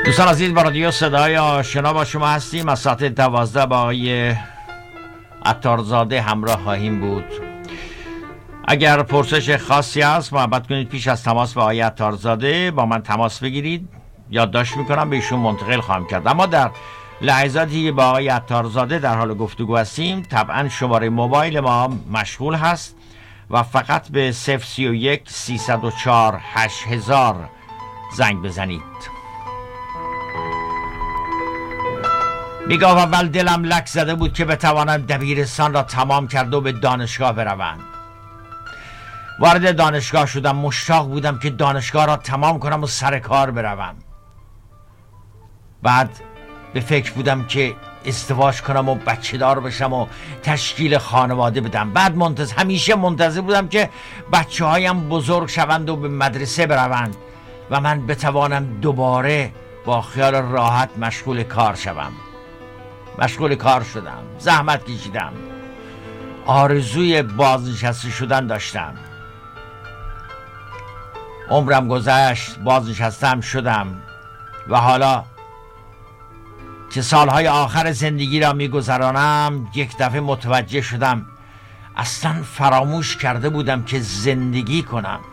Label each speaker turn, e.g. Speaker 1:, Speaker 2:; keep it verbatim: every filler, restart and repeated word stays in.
Speaker 1: دوستان عزیز، با رادیو صدای آشنا با شما هستیم. از ساعت دوازده با آقای عطارزاده همراه خواهیم بود. اگر پرسش خاصی هست محبت کنید پیش از تماس با آقای عطارزاده با من تماس بگیرید. یادداشت میکنم به ایشون منتقل خواهم کرد. اما در لحظاتی با آقای عطارزاده در حال گفتگو هستیم، طبعا شماره موبایل ما مشغول هست و فقط به صفر سی و یک سیصد و چهار هشت هزار زنگ بزنید. میگفت اول دلم لک زده بود که بتوانم دبیرستان را تمام کرد و به دانشگاه بروم. وارد دانشگاه شدم، مشتاق بودم که دانشگاه را تمام کنم و سر کار بروم. بعد به فکر بودم که ازدواج کنم و بچه دار بشم و تشکیل خانواده بدم. بعد منتظر همیشه منتظر بودم که بچه هایم بزرگ شوند و به مدرسه بروند و من بتوانم دوباره با خیال راحت مشغول کار شوم. مشغول کار شدم، زحمت کشیدم، آرزوی بازنشسته شدن داشتم. عمرم گذشت، بازنشستم شدم و حالا که سالهای آخر زندگی را میگذرانم یک دفعه متوجه شدم اصلا فراموش کرده بودم که زندگی کنم.